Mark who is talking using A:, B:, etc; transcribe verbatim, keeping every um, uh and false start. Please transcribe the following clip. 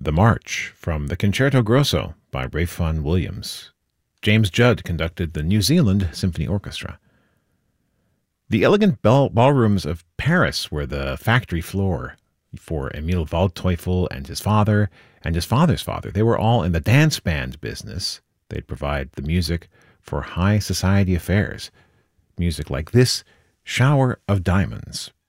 A: The March from the Concerto Grosso by Ralph Vaughan Williams. James Judd conducted the New Zealand Symphony Orchestra. The elegant ball- ballrooms of Paris were the factory floor for Emil Waldteufel and his father and his father's father. They were all in the dance band business. They'd provide the music for high society affairs. Music like this, Shower of Diamonds,